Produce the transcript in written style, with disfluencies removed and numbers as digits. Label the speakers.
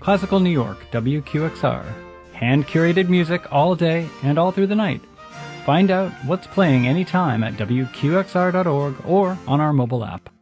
Speaker 1: Classical New York, WQXR. Hand-curated music all day and all through the night. Find out what's playing anytime at WQXR.org or on our mobile app.